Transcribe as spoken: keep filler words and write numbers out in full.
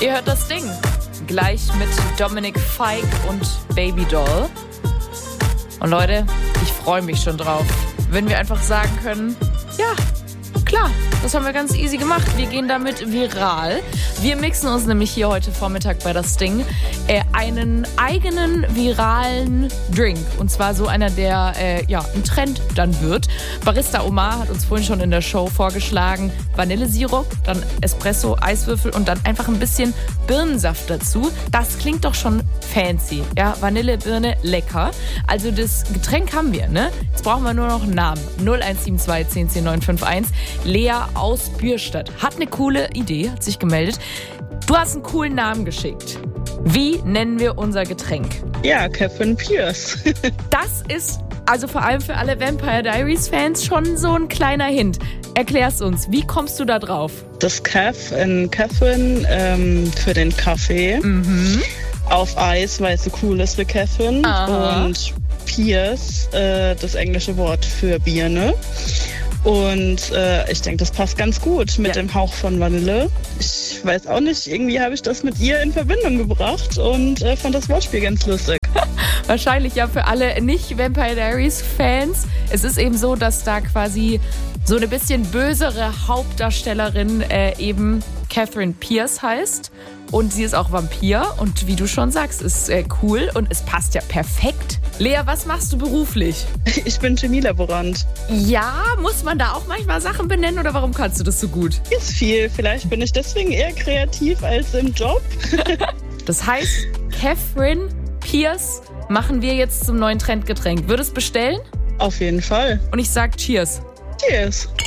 Ihr hört das Ding. Gleich mit Dominic Fike und Baby Doll. Und Leute, ich freue mich schon drauf, wenn wir einfach sagen können, ja, klar, das haben wir ganz easy gemacht. Wir gehen damit viral. Wir mixen uns nämlich hier heute Vormittag bei das Ding äh, einen eigenen viralen Drink. Und zwar so einer, der äh, ja, ein Trend dann wird. Barista Omar hat uns vorhin schon in der Show vorgeschlagen, Vanillesirup, dann Espresso, Eiswürfel und dann einfach ein bisschen Birnensaft dazu. Das klingt doch schon fancy. Ja, Vanille, Birne, lecker. Also das Getränk haben wir, ne? Jetzt brauchen wir nur noch einen Namen. null eins sieben zwei zehn zehn neun fünf eins. Lea aus Bürstadt hat eine coole Idee, hat sich gemeldet. Du hast einen coolen Namen geschickt. Wie nennen wir unser Getränk? Ja, Catherine Pierce. Das ist also vor allem für alle Vampire Diaries Fans schon so ein kleiner Hint. Erklär's uns, wie kommst du da drauf? Das Cath in Catherine ähm, für den Kaffee. Mhm. Auf Eis, weil es so cool ist wie Catherine. Aha. Und Pierce, äh, das englische Wort für Birne. Und äh, ich denke, das passt ganz gut mit ja. dem Hauch von Vanille. Ich weiß auch nicht, irgendwie habe ich das mit ihr in Verbindung gebracht und äh, fand das Wortspiel ganz lustig. Wahrscheinlich ja für alle nicht-Vampire Diaries-Fans. Es ist eben so, dass da quasi so eine bisschen bösere Hauptdarstellerin äh, eben Catherine Pierce heißt. Und sie ist auch Vampir und wie du schon sagst, ist äh, cool und es passt ja perfekt. Lea, was machst du beruflich? Ich bin Chemielaborant. Ja, muss man da auch manchmal Sachen benennen oder warum kannst du das so gut? Ist viel. Vielleicht bin ich deswegen eher kreativ als im Job. Das heißt, Catherine Pierce machen wir jetzt zum neuen Trendgetränk. Würdest bestellen? Auf jeden Fall. Und ich sag Cheers. Cheers.